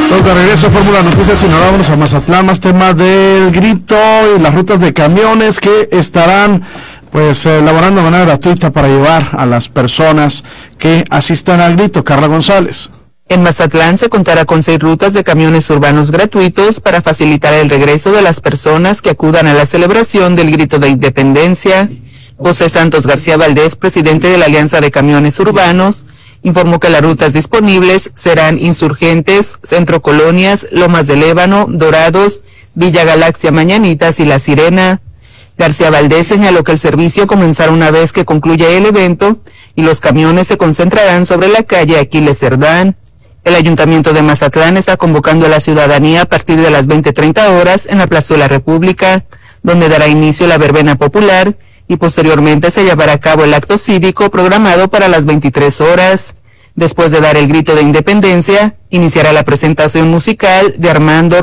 Entonces, de regreso a Fórmula Noticias, y ahora vamos a Mazatlán, más tema del grito y las rutas de camiones que estarán pues elaborando de manera gratuita para llevar a las personas que asistan al grito. Carla González. En Mazatlán se contará con 6 rutas de camiones urbanos gratuitos para facilitar el regreso de las personas que acudan a la celebración del grito de independencia. José Santos García Valdés, presidente de la Alianza de Camiones Urbanos, informó que las rutas disponibles serán Insurgentes, Centro Colonias, Lomas de Lébano, Dorados, Villa Galaxia Mañanitas y La Sirena. García Valdés señaló que el servicio comenzará una vez que concluya el evento y los camiones se concentrarán sobre la calle Aquiles Cerdán. El Ayuntamiento de Mazatlán está convocando a la ciudadanía a partir de las 20:30 horas en la Plaza de la República, donde dará inicio la verbena popular y posteriormente se llevará a cabo el acto cívico programado para las 23 horas. Después de dar el grito de independencia, iniciará la presentación musical de Armando